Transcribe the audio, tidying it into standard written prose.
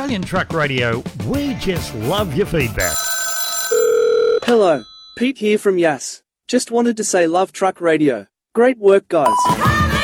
Australian Truck Radio, we just love your feedback. Hello, Pete here from Yass. Just wanted to say love Truck Radio. Great work, guys.